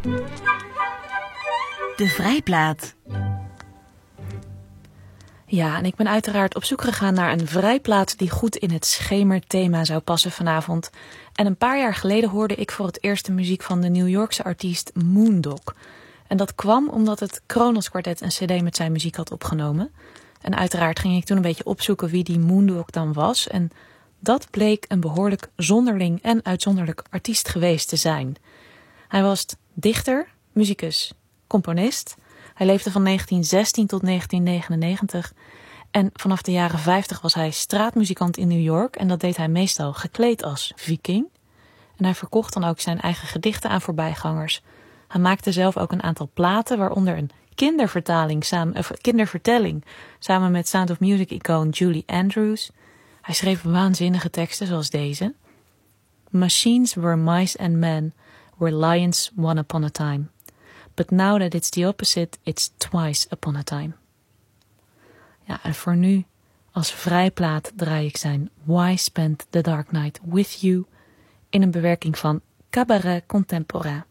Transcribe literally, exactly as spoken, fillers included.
De vrijplaat. Ja, en ik ben uiteraard op zoek gegaan naar een vrijplaat die goed in het schemerthema zou passen vanavond. En een paar jaar geleden hoorde ik voor het eerst de muziek van de New Yorkse artiest Moondog. En dat kwam omdat het Kronos Quartet een cd met zijn muziek had opgenomen. En uiteraard ging ik toen een beetje opzoeken wie die Moondog dan was. En dat bleek een behoorlijk zonderling en uitzonderlijk artiest geweest te zijn. Hij was dichter, muzikus, componist. Hij leefde van negentien zestien tot negentien negenennegentig. En vanaf de jaren vijftig was hij straatmuzikant in New York. En dat deed hij meestal gekleed als viking. En hij verkocht dan ook zijn eigen gedichten aan voorbijgangers. Hij maakte zelf ook een aantal platen, waaronder een kindervertaling samen, of kindervertelling samen met Sound of Music-icoon Julie Andrews. Hij schreef waanzinnige teksten zoals deze. Machines were mice and men, were lions one upon a time. But now that it's the opposite, it's twice upon a time. Ja, en voor nu, als vrijplaat draai ik zijn Why Spend the Dark Night With You in een bewerking van Cabaret Contemporain.